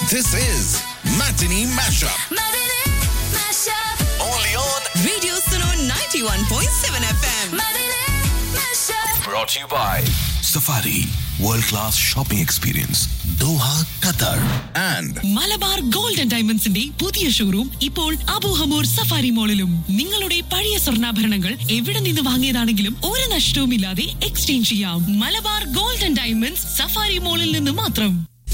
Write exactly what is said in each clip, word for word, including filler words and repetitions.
This is Matinee Mashup. Matinee Mashup. Only on Radio Suno ninety-one point seven F M. Matinee Mashup. Brought to you by Safari World Class Shopping Experience Doha, Qatar. And Malabar gold and ഡയമണ്ട്സിന്റെ പുതിയ showroom ഇപ്പോൾ Abu Hamour safari മോളിലും. നിങ്ങളുടെ പഴയ സ്വർണ്ണാഭരണങ്ങൾ എവിടെ നിന്ന് വാങ്ങിയതാണെങ്കിലും ഒരു നഷ്ടവുമില്ലാതെ exchange ചെയ്യാം. Malabar gold and diamonds safari മോളിൽ നിന്ന് മാത്രം.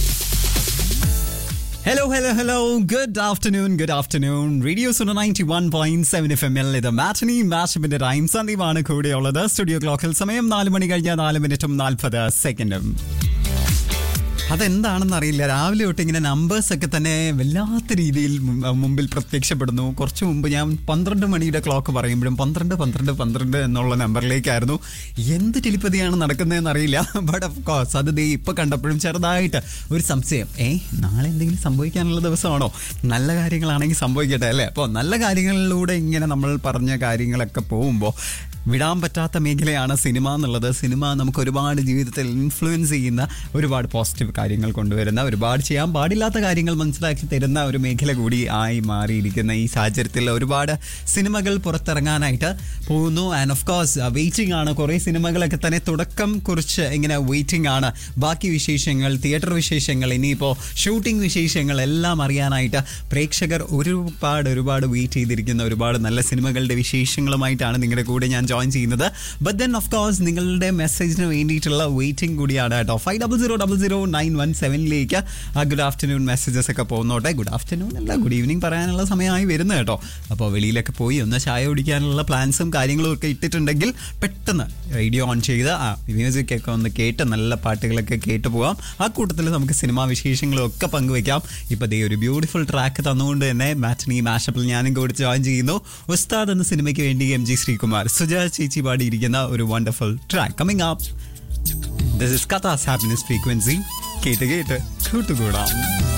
Hello, hello, hello. Good afternoon, good afternoon. Radio Suno ninety-one point seven F M L ഇത് മാറ്റിനി മാഷപ്പിന്റെ ടൈം. സന്ദീപാണ് കൂടെയുള്ളത്. സ്റ്റുഡിയോ ക്ലോക്കിൽ സമയം നാല് മണി കഴിഞ്ഞ നാല് മിനിറ്റും നാൽപ്പത് സെക്കൻഡും. അതെന്താണെന്ന് അറിയില്ല, രാവിലെ തൊട്ട് ഇങ്ങനെ നമ്പേഴ്സൊക്കെ തന്നെ വല്ലാത്ത രീതിയിൽ മുമ്പിൽ പ്രത്യക്ഷപ്പെടുന്നു. കുറച്ച് മുമ്പ് ഞാൻ പന്ത്രണ്ട് മണിയുടെ ക്ലോക്ക് പറയുമ്പോഴും പന്ത്രണ്ട് പന്ത്രണ്ട് പന്ത്രണ്ട് എന്നുള്ള നമ്പറിലേക്കായിരുന്നു. എന്ത് ടെലിപ്പതിയാണ് നടക്കുന്നതെന്ന് അറിയില്ല. ബട്ട് ഓഫ് കോഴ്സ് അത് ദേ ഇപ്പം കണ്ടപ്പോഴും ചെറുതായിട്ട് ഒരു സംശയം, ഏ നാളെ എന്തെങ്കിലും സംഭവിക്കാനുള്ള ദിവസമാണോ? നല്ല കാര്യങ്ങളാണെങ്കിൽ സംഭവിക്കട്ടെ അല്ലേ. അപ്പോൾ നല്ല കാര്യങ്ങളിലൂടെ ഇങ്ങനെ നമ്മൾ പറഞ്ഞ കാര്യങ്ങളൊക്കെ പോകുമ്പോൾ വിടാൻ പറ്റാത്ത മേഖലയാണ് സിനിമ എന്നുള്ളത്. സിനിമ നമുക്ക് ഒരുപാട് ജീവിതത്തിൽ ഇൻഫ്ലുവൻസ് ചെയ്യുന്ന, ഒരുപാട് പോസിറ്റീവ് കാര്യങ്ങൾ കൊണ്ടുവരുന്ന, ഒരുപാട് ചെയ്യാൻ പാടില്ലാത്ത കാര്യങ്ങൾ മനസ്സിലാക്കി തരുന്ന ഒരു മേഖല കൂടി ആയി മാറിയിരിക്കുന്ന ഈ സാഹചര്യത്തിൽ ഒരുപാട് സിനിമകൾ പുറത്തിറങ്ങാനായിട്ട് പോകുന്നു. ആൻഡ് ഓഫ് കോഴ്സ് വെയിറ്റിംഗ് ആണ്. കുറേ സിനിമകളൊക്കെ തന്നെ തുടക്കം കുറിച്ച് ഇങ്ങനെ വെയിറ്റിംഗ് ആണ്. ബാക്കി വിശേഷങ്ങൾ, തിയേറ്റർ വിശേഷങ്ങൾ, ഇനിയിപ്പോൾ ഷൂട്ടിംഗ് വിശേഷങ്ങൾ എല്ലാം അറിയാനായിട്ട് പ്രേക്ഷകർ ഒരുപാട് ഒരുപാട് വെയിറ്റ് ചെയ്തിരിക്കുന്ന ഒരുപാട് നല്ല സിനിമകളുടെ വിശേഷങ്ങളുമായിട്ടാണ് നിങ്ങളുടെ കൂടെ ഞാൻ ജോയിൻ ചെയ്യുന്നത്. ബട്ട് ദെൻ ഓഫ് കോഴ്സ് നിങ്ങളുടെ മെസ്സേജിന് വേണ്ടിയിട്ടുള്ള വെയിറ്റിംഗ് കൂടിയാണ് കേട്ടോ. Five double zero double zero nine one സെവനിലേക്ക് good afternoon messages ഒക്കെ പോകുന്നോട്ടെ. ഗുഡ് ആഫ്റ്റർനൂൺ അല്ല, ഗുഡ് ഈവനിങ് പറയാനുള്ള സമയമായി വരുന്നത് കേട്ടോ. അപ്പോൾ വെളിയിലൊക്കെ പോയി ഒന്ന് ചായ കുടിക്കാനുള്ള പ്ലാൻസും കാര്യങ്ങളും ഒക്കെ ഇട്ടിട്ടുണ്ടെങ്കിൽ പെട്ടെന്ന് റേഡിയോ ഓൺ ചെയ്ത് ആ മ്യൂസിക് ഒക്കെ ഒന്ന് കേട്ട് നല്ല പാട്ടുകളൊക്കെ കേട്ട് പോകാം. ആ കൂട്ടത്തിൽ നമുക്ക് സിനിമാ വിശേഷങ്ങളും ഒക്കെ പങ്കുവയ്ക്കാം. ഇപ്പോൾ ദേ ഒരു ബ്യൂട്ടിഫുൾ ട്രാക്ക് തന്നുകൊണ്ട് തന്നെ മാറ്റിനി മാഷപ്പിൽ ഞാനും കൂടി ജോയിൻ ചെയ്യുന്നു. ഉസ്താദ് എന്ന സിനിമയ്ക്ക് വേണ്ടി എം ജി ശ്രീകുമാർ, സുജ ചേച്ചി പാടിയിരിക്കുന്ന ഒരു wonderful track coming up. This is കഥാസ് happiness frequency. കേട്ട് കേട്ട് കൂട്ടുകൂടാം.